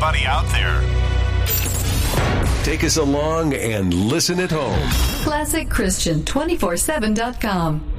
everybody out there. Take us along and listen at home. ClassicChristian247.com